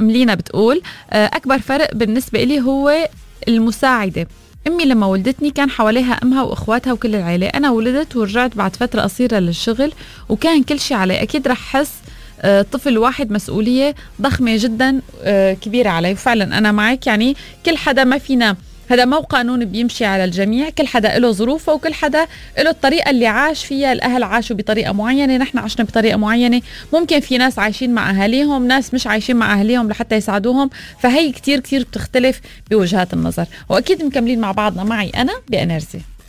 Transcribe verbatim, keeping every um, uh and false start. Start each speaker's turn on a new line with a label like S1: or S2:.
S1: أملينا بتقول أكبر فرق بالنسبة إلي هو المساعدة. أمي لما ولدتني كان حواليها أمها وإخواتها وكل العيلة. أنا ولدت ورجعت بعد فترة قصيرة للشغل وكان كل شيء علي. أكيد رح حس طفل واحد مسؤولية ضخمة جدا كبيرة علي. وفعلا أنا معك، يعني كل حدا ما فينا، هذا مو قانون بيمشي على الجميع، كل حدا له ظروفه وكل حدا له الطريقة اللي عاش فيها. الأهل عاشوا بطريقة معينة، نحن عشنا بطريقة معينة، ممكن في ناس عايشين مع أهاليهم، ناس مش عايشين مع أهاليهم لحتى يساعدوهم، فهي كتير كتير بتختلف بوجهات النظر. وأكيد مكملين مع بعضنا، معي أنا بإنرجي.